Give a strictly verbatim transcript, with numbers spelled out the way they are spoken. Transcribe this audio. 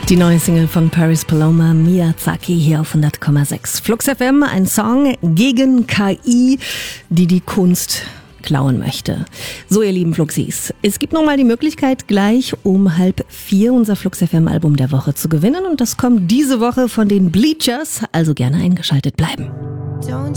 Die neue Single von Paris Paloma, Miyazaki, hier auf hundert Komma sechs. Flux F M, ein Song gegen K I, die die Kunst klauen möchte. So, ihr lieben Fluxis, es gibt nochmal die Möglichkeit, gleich um halb vier unser Flux F M Album der Woche zu gewinnen. Und das kommt diese Woche von den Bleachers, also gerne eingeschaltet bleiben. Don't